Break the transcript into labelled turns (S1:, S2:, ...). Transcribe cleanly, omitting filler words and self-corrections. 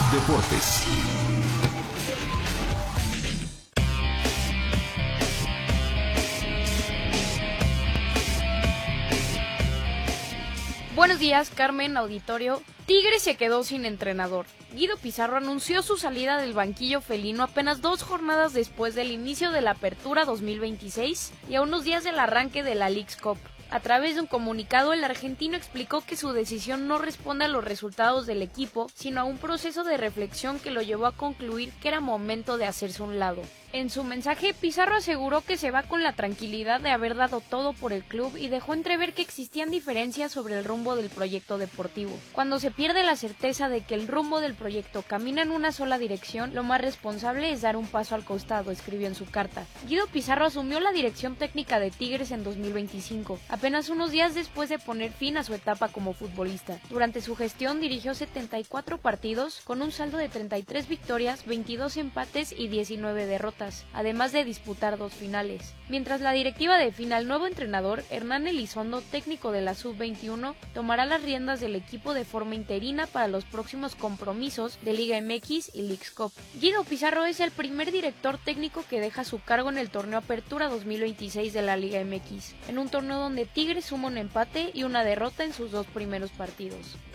S1: Deportes.
S2: Buenos días, Carmen, auditorio. Tigres se quedó sin entrenador. Guido Pizarro anunció su salida del banquillo felino apenas 2 jornadas después del inicio de la apertura 2026 y a unos días del arranque de la Leagues Cup. A través de un comunicado, el argentino explicó que su decisión no responde a los resultados del equipo, sino a un proceso de reflexión que lo llevó a concluir que era momento de hacerse a un lado. En su mensaje, Pizarro aseguró que se va con la tranquilidad de haber dado todo por el club y dejó entrever que existían diferencias sobre el rumbo del proyecto deportivo. Cuando se pierde la certeza de que el rumbo del proyecto camina en una sola dirección, lo más responsable es dar un paso al costado, escribió en su carta. Guido Pizarro asumió la dirección técnica de Tigres en 2025, apenas unos días después de poner fin a su etapa como futbolista. Durante su gestión dirigió 74 partidos con un saldo de 33 victorias, 22 empates y 19 derrotas, además de disputar 2 finales. Mientras la directiva define al nuevo entrenador, Hernán Elizondo, técnico de la Sub-21, tomará las riendas del equipo de forma interina para los próximos compromisos de Liga MX y Leagues Cup. Guido Pizarro es el primer director técnico que deja su cargo en el torneo Apertura 2026 de la Liga MX, en un torneo donde Tigres suma un empate y una derrota en sus 2 primeros partidos.